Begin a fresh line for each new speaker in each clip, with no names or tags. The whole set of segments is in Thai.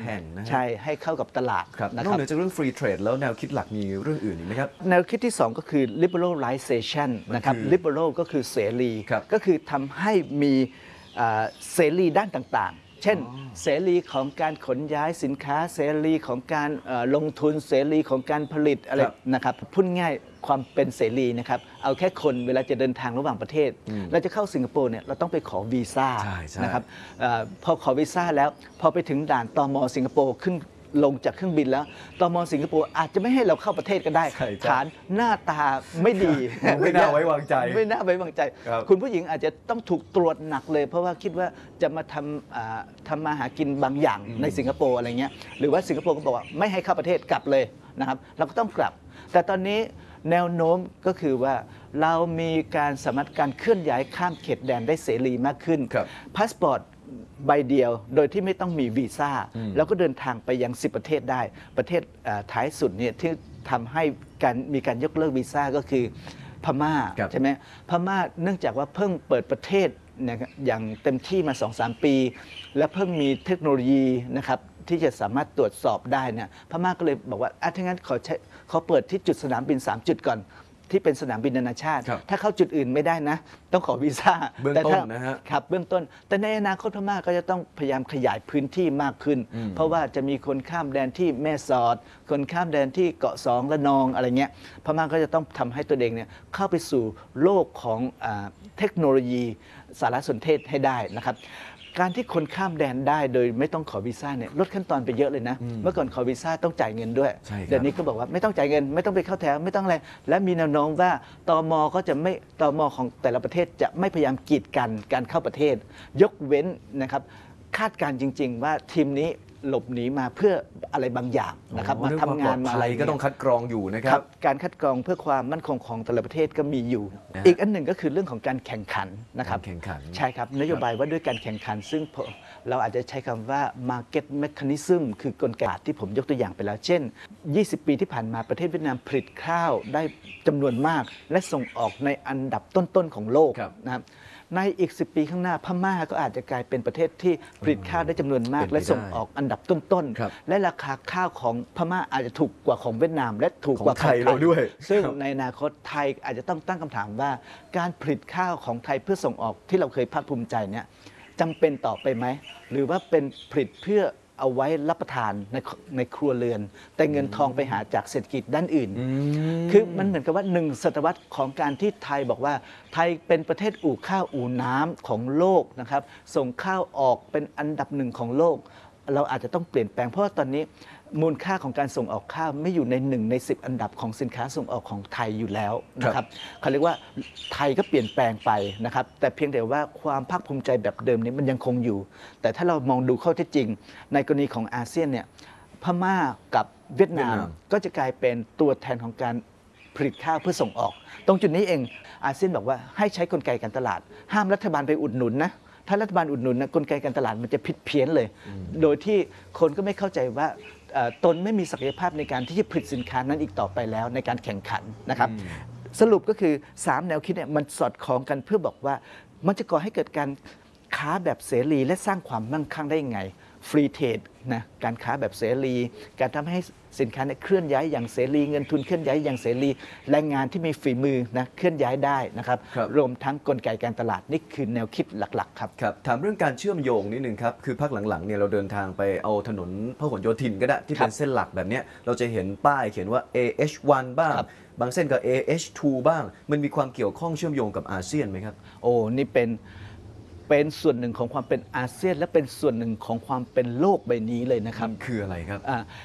ข่งนะ
ใช่ให้เข้ากับตลาด
นอกเหนือจากเรื่อง free trade แล้วแนวคิดหลักมีเรื่องอื่นอีกไหมครับ
แนวคิดที่2ก็คือ liberalization นะครับ liberal ก็คือเสรีก็คือทำให้มีเสรีด้านต่างๆเช่นเสรีของการขนย้ายสินค้าเสรีของการลงทุนเสรีของการผลิตอะไรนะครับพูดง่ายความเป็นเสรีนะครับเอาแค่คนเวลาจะเดินทางระหว่างประเทศเราจะเข้าสิงคโปร์เนี่ยเราต้องไปขอวีซ่านะครับพอขอวีซ่าแล้วพอไปถึงด่านตม.สิงคโปร์ขึ้นลงจากเครื่องบินแล้วตม.สิงคโปร์อาจจะไม่ให้เราเข้าประเทศก็ได้ฐานหน้าตาไม่ดี
ไม่น่าไว้วางใจ
ไม่น่าไว้วางใจคุณผู้หญิงอาจจะต้องถูกตรวจหนักเลยเพราะว่าคิดว่าจะมาทำมาหากินบางอย่างในสิงคโปร์อะไรเงี้ยหรือว่าสิงคโปร์ก็บอกว่าไม่ให้เข้าประเทศกลับเลยนะครับเราก็ต้องกลับแต่ตอนนี้แนวโน้มก็คือว่าเรามีการสามารถการเคลื่อนย้ายข้ามเขตแดนได้เสรีมากขึ้นพาสปอร์ตใบเดียวโดยที่ไม่ต้องมีวีซ่าแล้วก็เดินทางไปยัง10 ประเทศได้ประเทศท้ายสุดเนี่ยที่ทำให้มีการยกเลิกวีซ่าก็คือพม่าใช่ไหมพม่าเนื่องจากว่าเพิ่งเปิดประเทศอย่างเต็มที่มา 2-3 ปี และเพิ่งมีเทคโนโลยีนะครับที่จะสามารถตรวจสอบได้เนี่ยพม่าก็เลยบอกว่าถ้างั้นเขาเปิดที่จุดสนามบิน3 จุดก่อนที่เป็นสนามบินนานาชาติถ้าเข้าจุดอื่นไม่ได้นะต้องขอวีซ่า
เบื้องต้นนะฮะ
ครับเบื้องต้นแต่ในอนาคตพม่าก็จะต้องพยายามขยายพื้นที่มากขึ้นเพราะว่าจะมีคนข้ามแดนที่แม่สอดคนข้ามแดนที่เกาะ2ระนองอะไรเงี้ยพม่าก็จะต้องทำให้ตัวเองเนี่ยเข้าไปสู่โลกของเทคโนโลยีสารสนเทศให้ได้นะครับการที่คนข้ามแดนได้โดยไม่ต้องขอวีซ่าเนี่ยลดขั้นตอนไปเยอะเลยนะเมื่อก่อนขอวีซ่าต้องจ่ายเงินด้วยเดี๋ยวนี้ก็บอกว่าไม่ต้องจ่ายเงินไม่ต้องไปเข้าแถวไม่ต้องอะไรและมีแนวโน้มว่าตม.ก็จะไม่ตม.ของแต่ละประเทศจะไม่พยายามกีดกันการเข้าประเทศยกเว้นนะครับคาดการจริงๆว่าทีมนี้หลบหนีมาเพื่ออะไรบางอย่างนะครับมาทำงานมาอะไร
ก็ต้องคัดกรองอยู่นะครับ
การคัดกรองเพื่อความมั่นคงของแต่ละประเทศก็มีอยู่อีกอันหนึ่งก็คือเรื่องของการแข่งขันนะครับ
แข่งขัน
ใช่ครับนโยบายว่าด้วยการแข่งขันซึ่งเราอาจจะใช้คำว่า market mechanism คือกลไกที่ผมยกตัวอย่างไปแล้วเช่น20 ปีที่ผ่านมาประเทศเวียดนามผลิตข้าวได้จำนวนมากและส่งออกในอันดับต้นๆของโลกนะครับในอีก10 ปีข้างหน้าพม่าก็อาจจะกลายเป็นประเทศที่ผลิตข้าวได้จำนวนมากและส่งออกอันดับต้นๆและราคาข้าวของพม่าอาจจะถูกกว่าของเวียดนามและถูกกว่า
ไทยเราด้วย
ซึ่งในอนาคตไทยอาจจะต้องตั้งคำถามว่าการผลิตข้าวของไทยเพื่อส่งออกที่เราเคยภาคภูมิใจเนี่ยจำเป็นต่อไปไหมหรือว่าเป็นผลิตเพื่อเอาไว้รับประทานในครัวเรือนแต่เงินทองไปหาจากเศรษฐกิจด้านอื่นคือมันเหมือนกับว่า1 ศตวรรษของการที่ไทยบอกว่าไทยเป็นประเทศอู่ข้าวอู่น้ำของโลกนะครับส่งข้าวออกเป็นอันดับ1ของโลกเราอาจจะต้องเปลี่ยนแปลงเพราะว่าตอนนี้มูลค่าของการส่งออกข้าวไม่อยู่ใน1 ใน 10อันดับของสินค้าส่งออกของไทยอยู่แล้วนะครับเขาเรียกว่าไทยก็เปลี่ยนแปลงไปนะครับแต่เพียงแต่ว่าความภาคภูมิใจแบบเดิมนี้มันยังคงอยู่แต่ถ้าเรามองดูข้อเท็จจริงในกรณีของอาเซียนเนี่ยพม่ากับเวียดนามก็จะกลายเป็นตัวแทนของการผลิตข้าวเพื่อส่งออกตรงจุดนี้เองอาเซียนบอกว่าให้ใช้กลไกการตลาดห้ามรัฐบาลไปอุดหนุนนะถ้ารัฐบาลอุดหนุนนะกลไกการตลาดมันจะผิดเพี้ยนเลยโดยที่คนก็ไม่เข้าใจว่าตนไม่มีศักยภาพในการที่จะผลิตสินค้านั้นอีกต่อไปแล้วในการแข่งขันนะครับสรุปก็คือ3 แนวคิดเนี่ยมันสอดคล้องกันเพื่อบอกว่ามันจะก่อให้เกิดการค้าแบบเสรีและสร้างความมั่งคั่งได้ยังไงฟรีเทรดนะการค้าแบบเสรีการทำให้สินค้าเนี่ยเคลื่อนย้ายอย่างเสรีเงินทุนเคลื่อนย้ายอย่างเสรีแรงงานที่มีฝีมือนะเคลื่อนย้ายได้นะครับรวมทั้งกลไกการตลาดนี่คือแนวคิดหลักๆครับ
ครับถามเรื่องการเชื่อมโยงนิดนึงครับคือภาคหลังๆเนี่ยเราเดินทางไปเอาถนนพหลโยธินก็ได้ที่เป็นเส้นหลักแบบนี้เราจะเห็นป้ายเขียนว่า AH1 บ้างบางเส้นก็ AH2 บ้างมันมีความเกี่ยวข้องเชื่อมโยงกับอาเซียนไหมครับ
โอ้นี่เป็นส่วนหนึ่งของความเป็นอาเซียนและเป็นส่วนหนึ่งของความเป็นโลกใบนี้เลยนะครับ
คืออะไรครับ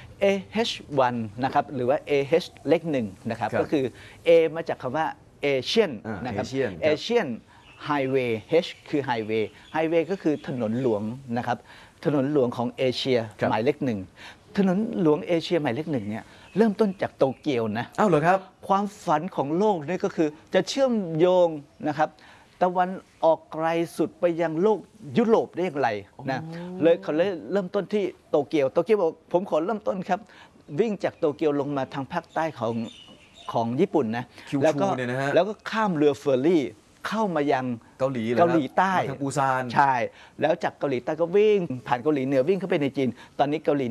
AH1 นะครับหรือว่า AH เล็ก1นะครับก็คือ A มาจากคำว่า Asian นะครับ Asian Highway H คือ Highway ก็คือถนนหลวงนะครับถนนหลวงของเอเชียหมายเลข1ถนนหลวงเอเชียหมายเลข1เนี่ยเริ่มต้นจากโตเกียวนะ
อ้าวเหรอครับ
ความฝันของโลกนี่ก็คือจะเชื่อมโยงนะครับตะวันออกไกลสุดไปยังโลกยุโรปได้อย่างไรนะเลยเขาเลยเริ่มต้นที่โตเกียวบอกผมขอเริ่มต้นครับวิ่งจากโตเกียวลงมาทางภาคใต้ของญี่ปุ่นนะแล้วก็ข้ามเรือเฟอร์รี่เข้ามายัง
เกาหลี
ใต้
ทางปูซาน
ใช่แล้วจากเกาหลีใต้ก็วิ่งผ่านเกาหลีเหนือวิ่งเข้าไปในจีนตอนนี้เกาหลี